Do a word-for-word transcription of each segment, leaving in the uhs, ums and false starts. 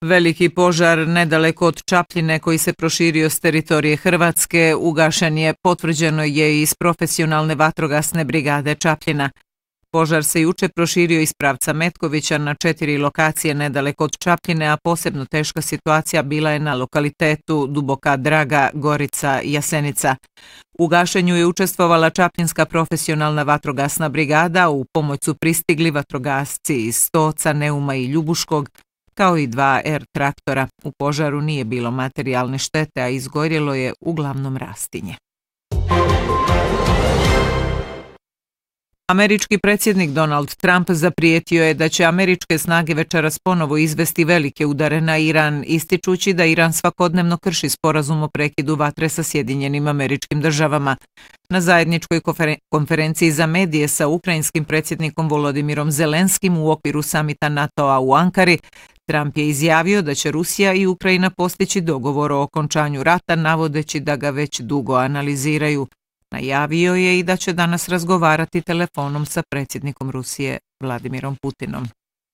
Veliki požar nedaleko od Čapljine koji se proširio s teritorije Hrvatske ugašen je, potvrđeno je iz profesionalne vatrogasne brigade Čapljina. Požar se juče proširio iz pravca Metkovića na četiri lokacije nedaleko od Čapljine, a posebno teška situacija bila je na lokalitetu Duboka Draga, Gorica, Jasenica. U gašenju je učestvovala Čapljinska profesionalna vatrogasna brigada, u pomoć su pristigli vatrogasci iz Stoca, Neuma i Ljubuškog, kao i dva er traktora. U požaru nije bilo materijalne štete, a izgorjelo je uglavnom rastinje. Američki predsjednik Donald Trump zaprijetio je da će američke snage večeras ponovo izvesti velike udare na Iran, ističući da Iran svakodnevno krši sporazum o prekidu vatre sa Sjedinjenim Američkim Državama. Na zajedničkoj konferenciji za medije sa ukrajinskim predsjednikom Volodimirom Zelenskim u okviru samita NATO-a u Ankari, Trump je izjavio da će Rusija i Ukrajina postići dogovor o okončanju rata, navodeći da ga već dugo analiziraju. Najavio je i da će danas razgovarati telefonom sa predsjednikom Rusije Vladimirom Putinom.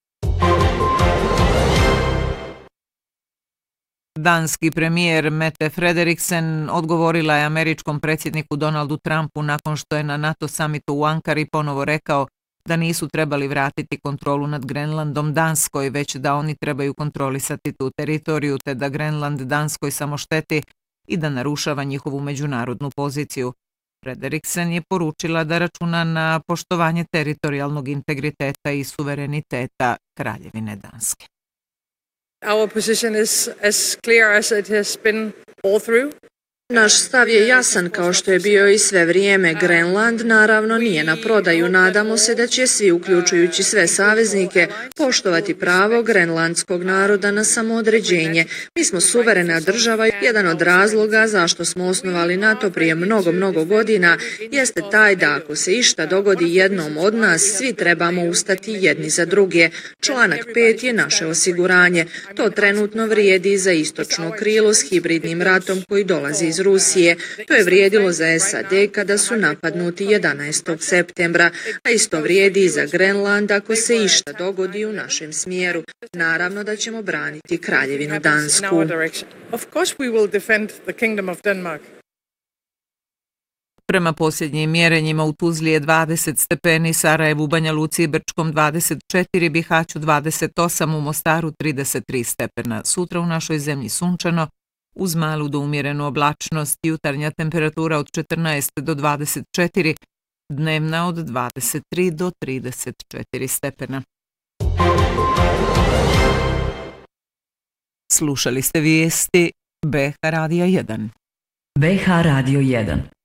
Danski premijer Mette Frederiksen odgovorila je američkom predsjedniku Donaldu Trumpu nakon što je na NATO samitu u Ankari ponovo rekao da nisu trebali vratiti kontrolu nad Grenlandom Danskoj, već da oni trebaju kontrolisati tu teritoriju, te da Grenland Danskoj samo šteti i da narušava njihovu međunarodnu poziciju. Frederiksen je poručila da računa na poštovanje teritorijalnog integriteta i suvereniteta Kraljevine Danske. Our position is as clear as it has been all through. Naš stav je jasan kao što je bio i sve vrijeme. Grenland naravno nije na prodaju. Nadamo se da će svi, uključujući sve saveznike, poštovati pravo grenlandskog naroda na samoodređenje. Mi smo suverena država. Jedan od razloga zašto smo osnovali NATO prije mnogo, mnogo godina jeste taj da ako se išta dogodi jednom od nas, svi trebamo ustati jedni za druge. Članak pet je naše osiguranje. To trenutno vrijedi za istočno krilo s hibridnim ratom koji dolazi iz Rusije. To je vrijedilo za es a de kada su napadnuti jedanaestog septembra, a isto vrijedi i za Grenland ako se išta dogodi u našem smjeru. Naravno da ćemo braniti Kraljevinu Dansku. Prema posljednjim mjerenjima u Tuzli je dvadeset stepeni, Sarajevu, Banja Luci i Brčkom dvadeset četiri, Bihaću dvadeset osam, u Mostaru trideset tri stepena. Sutra u našoj zemlji sunčano, uz malu do umjerenu oblačnost, jutarnja temperatura od četrnaest do dvadeset četiri, dnevna od dvadeset tri do trideset četiri stepena. Slušali ste vijesti be ha Radija jedan. be ha Radio jedan.